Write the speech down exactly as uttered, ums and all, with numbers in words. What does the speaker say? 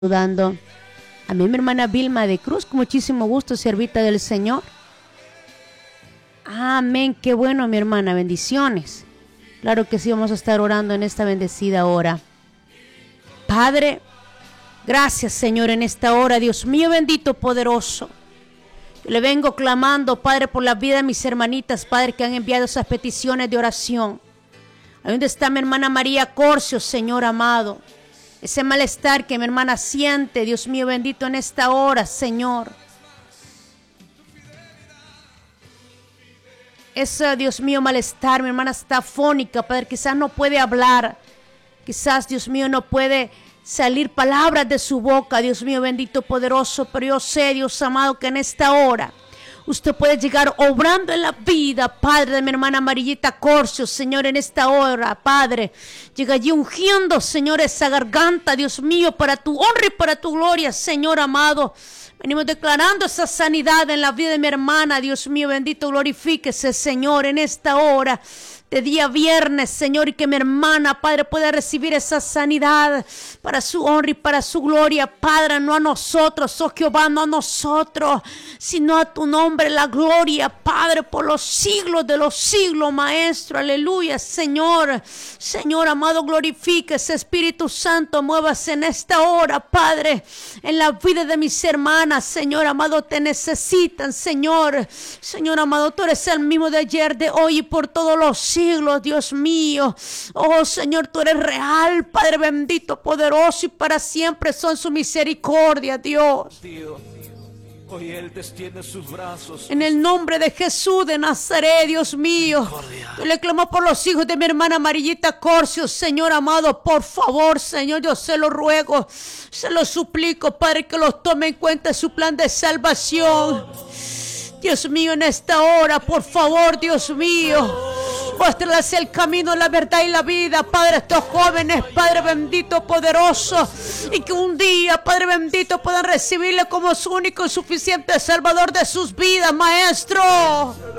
saludando a mí, mi hermana Vilma de Cruz, con muchísimo gusto, siervita del Señor. Amén, qué bueno, mi hermana, bendiciones. Claro que sí, vamos a estar orando en esta bendecida hora. Padre, gracias, Señor, en esta hora, Dios mío bendito, poderoso. Yo le vengo clamando, Padre, por la vida de mis hermanitas, Padre, que han enviado esas peticiones de oración. Ahí donde está mi hermana María Corcio, Señor amado. Ese malestar que mi hermana siente, Dios mío bendito, en esta hora, Señor. Ese, Dios mío, malestar, mi hermana está afónica, Padre, quizás no puede hablar. Quizás, Dios mío, no puede salir palabras de su boca, Dios mío bendito, poderoso. Pero yo sé, Dios amado, que en esta hora usted puede llegar obrando en la vida, Padre, de mi hermana Amarillita Corcio, Señor, en esta hora, Padre. Llega allí ungiendo, Señor, esa garganta, Dios mío, para tu honra y para tu gloria, Señor amado. Venimos declarando esa sanidad en la vida de mi hermana, Dios mío bendito, glorifíquese, Señor, en esta hora de día viernes, Señor, y que mi hermana, Padre, pueda recibir esa sanidad para su honra y para su gloria, Padre, no a nosotros, oh Jehová, no a nosotros, sino a tu nombre, la gloria, Padre, por los siglos de los siglos, Maestro, aleluya, Señor, Señor amado, glorifíquese, Espíritu Santo, muévase en esta hora, Padre, en la vida de mis hermanas, Señor amado, te necesitan, Señor, Señor amado, tú eres el mismo de ayer, de hoy y por todos los siglos. Siglos, Dios mío, oh Señor, tú eres real, Padre bendito, poderoso, y para siempre son su misericordia, Dios. Dios, hoy Él te extiende sus brazos. En el nombre de Jesús de Nazaret, Dios mío, yo le clamo por los hijos de mi hermana Amarillita Corcio, Señor amado, por favor, Señor, yo se lo ruego, se lo suplico, Padre, que los tome en cuenta su plan de salvación. Dios mío, en esta hora, por favor, Dios mío, muéstrales el camino, la verdad y la vida, Padre, a estos jóvenes, Padre bendito, poderoso, y que un día, Padre bendito, puedan recibirle como su único y suficiente Salvador de sus vidas, Maestro.